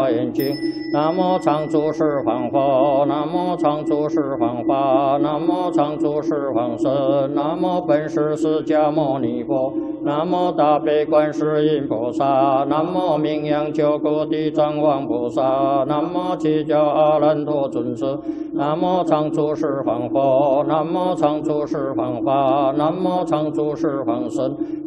大眼睛。南无常住十方佛，南无常住十方法，南无常住十方身，南无本师释迦牟尼佛，南无大悲观世音菩萨，南无名扬救苦地藏王菩萨，南无七教阿难陀尊者，南无常住十方佛，南无常住十方法，南无常住十方身，